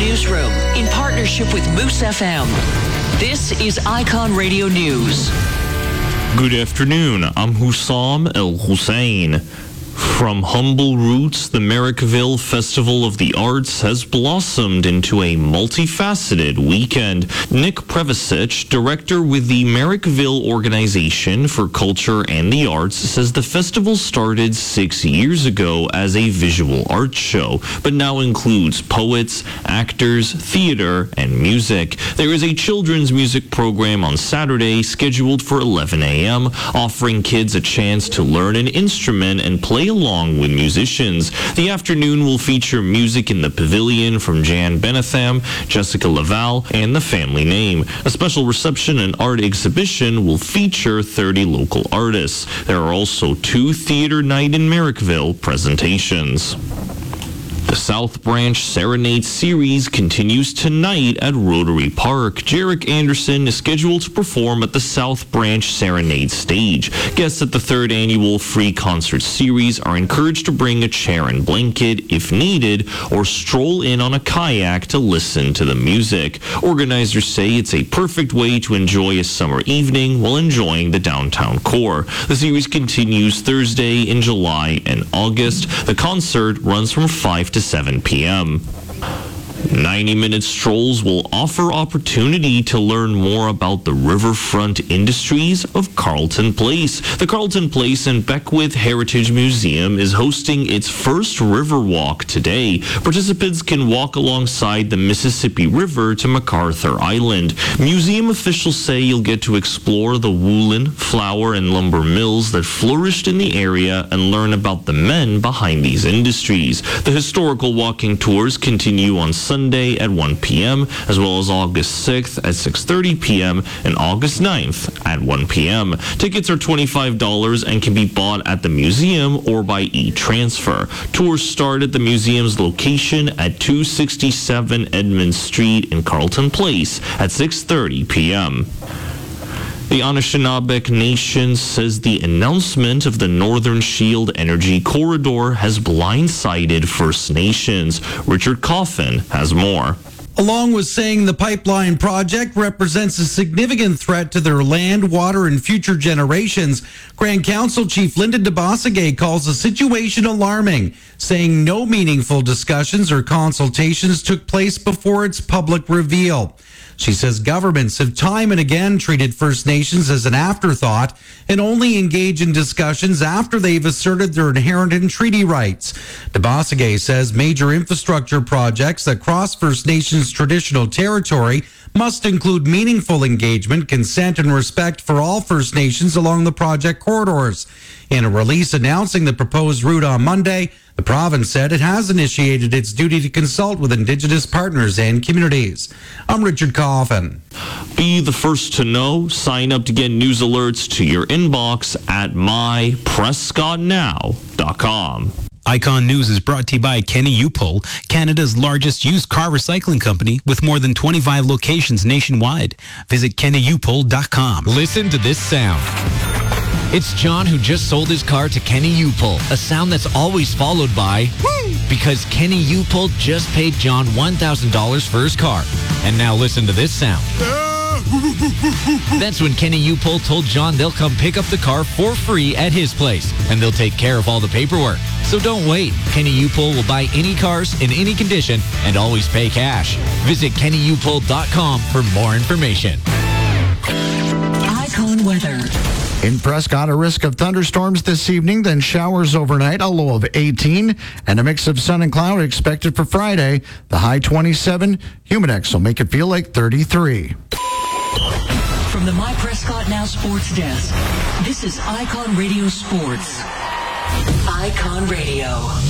Newsroom in partnership with Moose FM. This is Icon Radio News. Good afternoon. I'm Hussam El Hussein. From humble roots, the Merrickville Festival of the Arts has blossomed into a multifaceted weekend. Nick Prevasic, director with the Merrickville Organization for Culture and the Arts, says the festival started 6 years ago as a visual arts show, but now includes poets, actors, theater, and music. There is a children's music program on Saturday scheduled for 11 a.m., offering kids a chance to learn an instrument and play along with musicians. The afternoon will feature music in the pavilion from Jan Benatham, Jessica Laval, and The Family Name. A special reception and art exhibition will feature 30 local artists. There are also 2 Theater Night in Merrickville presentations. The South Branch Serenade Series continues tonight at Rotary Park. Jarek Anderson is scheduled to perform at the South Branch Serenade stage. Guests at the 3rd annual free concert series are encouraged to bring a chair and blanket if needed, or stroll in on a kayak to listen to the music. Organizers say it's a perfect way to enjoy a summer evening while enjoying the downtown core. The series continues Thursday in July and August. The concert runs from 5 to 7 p.m. 90-minute strolls will offer opportunity to learn more about the riverfront industries of Carleton Place. The Carleton Place and Beckwith Heritage Museum is hosting its first river walk today. Participants can walk alongside the Mississippi River to MacArthur Island. Museum officials say you'll get to explore the woolen, flour, and lumber mills that flourished in the area and learn about the men behind these industries. The historical walking tours continue on Sunday at 1 p.m., as well as August 6th at 6:30 p.m. and August 9th at 1 p.m. Tickets are $25 and can be bought at the museum or by e-transfer. Tours start at the museum's location at 267 Edmund Street in Carleton Place at 6:30 p.m. The Anishinaabe Nation says the announcement of the Northern Shield Energy Corridor has blindsided First Nations. Richard Coffin has more. Along with saying the pipeline project represents a significant threat to their land, water, and future generations, Grand Council Chief Linda DeBossegay calls the situation alarming, saying no meaningful discussions or consultations took place before its public reveal. She says governments have time and again treated First Nations as an afterthought and only engage in discussions after they've asserted their inherent and treaty rights. DeBossegay says major infrastructure projects that cross First Nations traditional territory must include meaningful engagement, consent, and respect for all First Nations along the project corridors. In a release announcing the proposed route on Monday, the province said it has initiated its duty to consult with Indigenous partners and communities. I'm Richard Coffin. Be the first to know. Sign up to get news alerts to your inbox at myprescottnow.com. Icon News is brought to you by Kenny U-Pull, Canada's largest used car recycling company with more than 25 locations nationwide. Visit KennyUpull.com. Listen to this sound. It's John who just sold his car to Kenny U-Pull, a sound that's always followed by woo! Because Kenny U-Pull just paid John $1,000 for his car. And now listen to this sound. That's when Kenny U-Pull told John they'll come pick up the car for free at his place, and they'll take care of all the paperwork. So don't wait. Kenny U-Pull will buy any cars in any condition and always pay cash. Visit KennyUpull.com for more information. Icon weather. In Prescott, a risk of thunderstorms this evening, then showers overnight, a low of 18, and a mix of sun and cloud expected for Friday. The high 27, Humidex will make it feel like 33. From the My Prescott Now Sports Desk, this is Icon Radio Sports. Icon Radio.